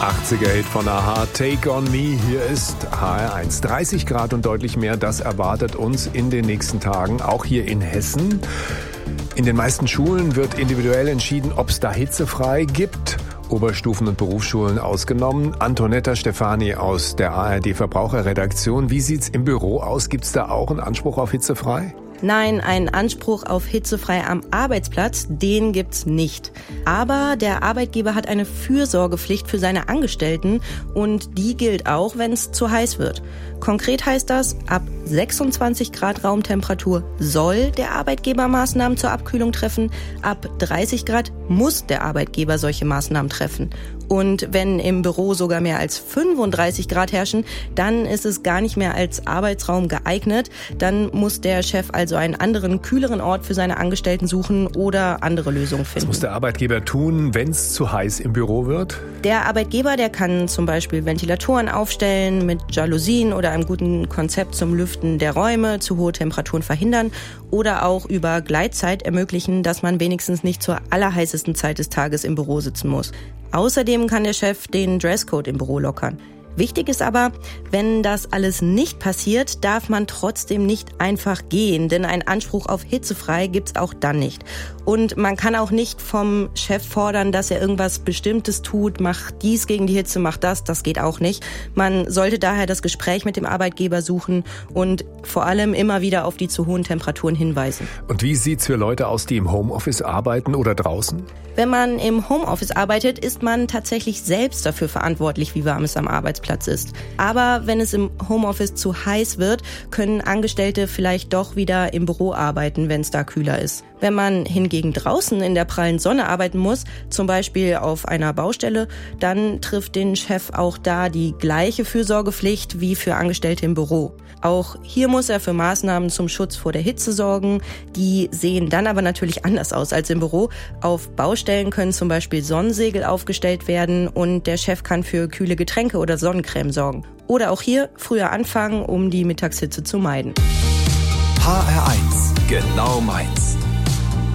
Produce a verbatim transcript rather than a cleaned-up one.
achtziger-Hit von a-ha, Take on Me. Hier ist H R eins. dreißig Grad und deutlich mehr, das erwartet uns in den nächsten Tagen, auch hier in Hessen. In den meisten Schulen wird individuell entschieden, ob es da hitzefrei gibt. Oberstufen- und Berufsschulen ausgenommen. Antonetta Stefani aus der A R D-Verbraucherredaktion. Wie sieht's im Büro aus? Gibt's da auch einen Anspruch auf hitzefrei? Nein, einen Anspruch auf hitzefrei am Arbeitsplatz, den gibt's nicht. Aber der Arbeitgeber hat eine Fürsorgepflicht für seine Angestellten und die gilt auch, wenn es zu heiß wird. Konkret heißt das, ab sechsundzwanzig Grad Raumtemperatur soll der Arbeitgeber Maßnahmen zur Abkühlung treffen, ab dreißig Grad muss der Arbeitgeber solche Maßnahmen treffen. Und wenn im Büro sogar mehr als fünfunddreißig Grad herrschen, dann ist es gar nicht mehr als Arbeitsraum geeignet. Dann muss der Chef also einen anderen, kühleren Ort für seine Angestellten suchen oder andere Lösungen finden. Was muss der Arbeitgeber tun, wenn es zu heiß im Büro wird? Der Arbeitgeber, der kann zum Beispiel Ventilatoren aufstellen mit Jalousien oder einem guten Konzept zum Lüften der Räume, zu hohe Temperaturen verhindern oder auch über Gleitzeit ermöglichen, dass man wenigstens nicht zur allerheißesten Zeit des Tages im Büro sitzen muss. Außerdem kann der Chef den Dresscode im Büro lockern. Wichtig ist aber, wenn das alles nicht passiert, darf man trotzdem nicht einfach gehen, denn einen Anspruch auf hitzefrei gibt's auch dann nicht. Und man kann auch nicht vom Chef fordern, dass er irgendwas Bestimmtes tut, mach dies gegen die Hitze, mach das, das geht auch nicht. Man sollte daher das Gespräch mit dem Arbeitgeber suchen und vor allem immer wieder auf die zu hohen Temperaturen hinweisen. Und wie sieht's für Leute aus, die im Homeoffice arbeiten oder draußen? Wenn man im Homeoffice arbeitet, ist man tatsächlich selbst dafür verantwortlich, wie warm es am Arbeitsplatz ist. Aber wenn es im Homeoffice zu heiß wird, können Angestellte vielleicht doch wieder im Büro arbeiten, wenn es da kühler ist. Wenn man hingegen draußen in der prallen Sonne arbeiten muss, zum Beispiel auf einer Baustelle, dann trifft den Chef auch da die gleiche Fürsorgepflicht wie für Angestellte im Büro. Auch hier muss er für Maßnahmen zum Schutz vor der Hitze sorgen. Die sehen dann aber natürlich anders aus als im Büro. Auf Baustellen können zum Beispiel Sonnensegel aufgestellt werden und der Chef kann für kühle Getränke oder Sonnencreme sorgen. Oder auch hier früher anfangen, um die Mittagshitze zu meiden. H R eins, genau meins.